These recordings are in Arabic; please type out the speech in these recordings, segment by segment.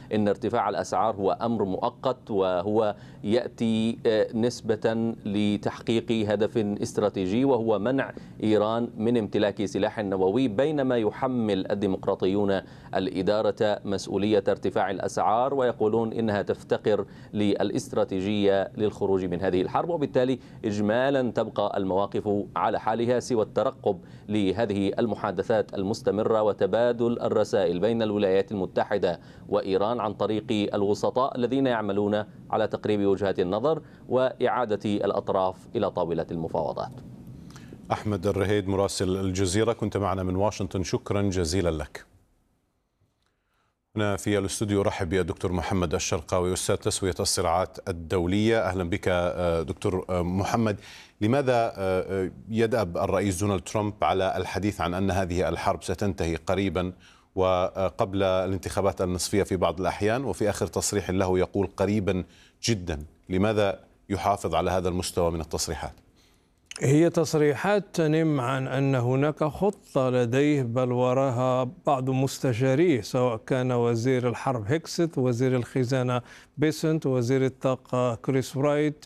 إن ارتفاع الأسعار هو أمر مؤقت، وهو يأتي نسبة لتحقيق هدف استراتيجي، وهو منع إيران من امتلاك سلاح نووي، بينما يحمل الديمقراطيون الإدارة مسؤولية ارتفاع الأسعار ويقولون إنها تفتقر للاستراتيجية للخروج من هذه الحرب. وبالتالي إجمالا تبقى المواقف على حالها سوى الترقب لهذه المحادثات المستمرة وتبادل الرسائل بين الولايات المتحدة وإيران عن طريق الوسطاء الذين يعملون على تقريب وجهات النظر وإعادة الأطراف إلى طاولة المفاوضات. أحمد الرهيد مراسل الجزيرة كنت معنا من واشنطن، شكرا جزيلا لك. هنا في الاستوديو أرحب بالدكتور محمد الشرقاوي أستاذ تسوية الصراعات الدولية. أهلا بك دكتور محمد. لماذا يدأب الرئيس دونالد ترامب على الحديث عن أن هذه الحرب ستنتهي قريبا وقبل الانتخابات النصفية في بعض الأحيان، وفي آخر تصريح له يقول قريبا جدا؟ لماذا يحافظ على هذا المستوى من التصريحات؟ هي تصريحات تنم عن أن هناك خطة لديه، بل وراها بعض مستشاريه، سواء كان وزير الحرب هيكست، وزير الخزانة بيسنت، وزير الطاقة كريس رايت،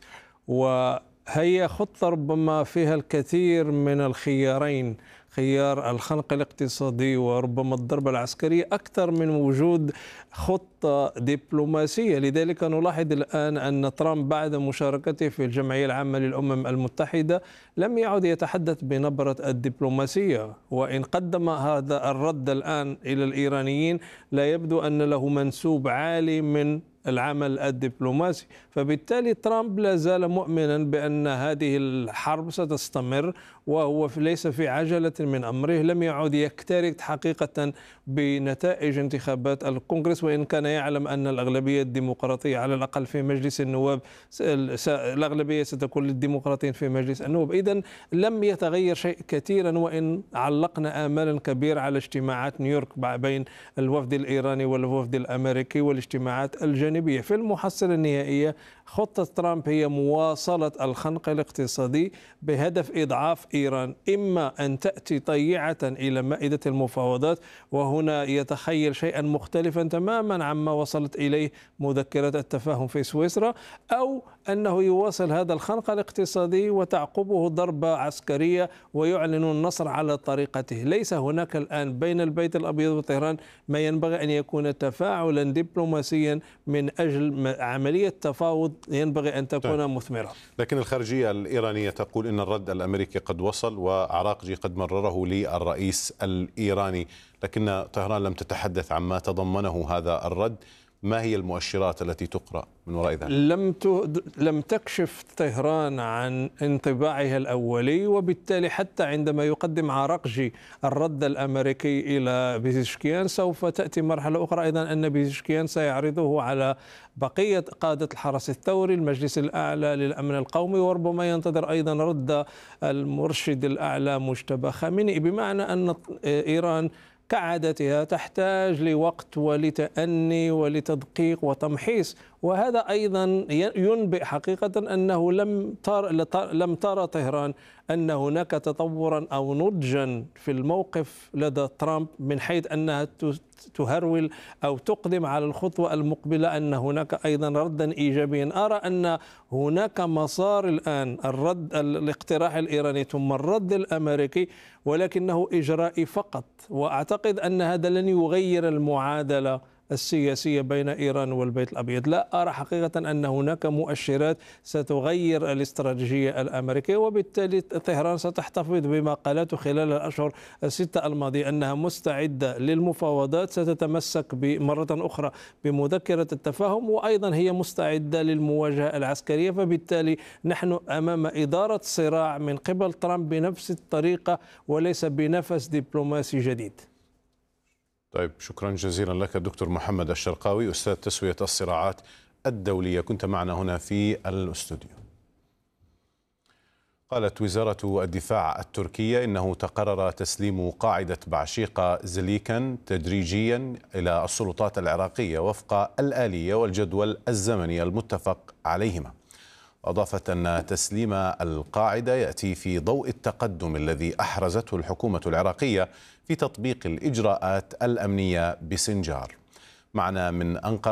وهي خطة ربما فيها الكثير من الخيارين، خيار الخنق الاقتصادي وربما الضربة العسكرية أكثر من وجود خطة دبلوماسية. لذلك نلاحظ الآن أن ترامب بعد مشاركته في الجمعية العامة للأمم المتحدة لم يعد يتحدث بنبرة الدبلوماسية، وإن قدم هذا الرد الآن إلى الإيرانيين لا يبدو أن له منسوب عالي من العمل الدبلوماسي. فبالتالي ترامب لا زال مؤمنا بأن هذه الحرب ستستمر، وهو ليس في عجلة من أمره. لم يعد يكترث حقيقة بنتائج انتخابات الكونغرس، وإن كان يعلم أن الأغلبية الديمقراطية على الأقل في مجلس النواب الأغلبية ستكون للديمقراطيين في مجلس النواب. إذن لم يتغير شيء كثيرا، وإن علقنا آمالا كبيرة على اجتماعات نيويورك بين الوفد الإيراني والوفد الأمريكي والاجتماعات الجانبية. في المحصلة النهائية خطة ترامب هي مواصلة الخنق الاقتصادي بهدف إضعاف إيران، إما أن تأتي طيعة إلى مائدة المفاوضات، وهنا يتخيل شيئا مختلفا تماما عما وصلت إليه مذكرة التفاهم في سويسرا، أو أنه يواصل هذا الخنق الاقتصادي وتعقبه ضربة عسكرية ويعلن النصر على طريقته. ليس هناك الآن بين البيت الأبيض وطهران ما ينبغي أن يكون تفاعلا دبلوماسيا من أجل عملية تفاوض ينبغي أن تكون مثمرة. لكن الخارجية الإيرانية تقول إن الرد الأمريكي قد وصل وعراقجي قد مرره للرئيس الإيراني، لكن طهران لم تتحدث عما تضمنه هذا الرد. ما هي المؤشرات التي تقرأ من وراء ذلك؟ لم تكشف طهران عن انطباعها الأولي، وبالتالي حتى عندما يقدم عراقجي الرد الأمريكي إلى بيزشكيان سوف تأتي مرحلة أخرى أيضا أن بيزشكيان سيعرضه على بقية قادة الحرس الثوري، المجلس الأعلى للأمن القومي، وربما ينتظر أيضا رد المرشد الأعلى مجتبى خامنئي. بمعنى أن إيران كعادتها تحتاج لوقت ولتأني ولتدقيق وتمحيص، وهذا أيضا ينبئ حقيقة أنه لم ترى طهران أن هناك تطورا أو نضجا في الموقف لدى ترامب من حيث أنها تهرول أو تقدم على الخطوة المقبلة أن هناك أيضا ردا إيجابيا. أرى أن هناك مسار الآن الرد الاقتراح الإيراني ثم الرد الأمريكي، ولكنه إجرائي فقط، وأعتقد أن هذا لن يغير المعادلة السياسية بين إيران والبيت الأبيض. لا أرى حقيقة أن هناك مؤشرات ستغير الاستراتيجية الأمريكية، وبالتالي طهران ستحتفظ بما قالته خلال الأشهر الستة الماضية أنها مستعدة للمفاوضات، ستتمسك مرة أخرى بمذكرة التفاهم، وأيضا هي مستعدة للمواجهة العسكرية. فبالتالي نحن أمام إدارة صراع من قبل ترامب بنفس الطريقة وليس بنفس دبلوماسي جديد. طيب، شكرا جزيلا لك دكتور محمد الشرقاوي أستاذ تسوية الصراعات الدولية، كنت معنا هنا في الاستوديو. قالت وزارة الدفاع التركية إنه تقرر تسليم قاعدة بعشيقة زليكن تدريجيا إلى السلطات العراقية وفق الآلية والجدول الزمني المتفق عليهما. أضافت أن تسليم القاعدة يأتي في ضوء التقدم الذي أحرزته الحكومة العراقية في تطبيق الإجراءات الأمنية بسنجار. معنا من أنقرة